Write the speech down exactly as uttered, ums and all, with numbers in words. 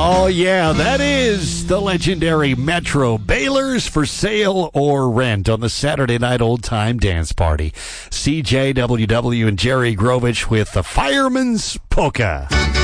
Oh, yeah, that is the legendary Metro Baylor's for sale or rent on the Saturday Night Old Time Dance Party. C J, W W, and Jerry Grovich with the Fireman's Polka.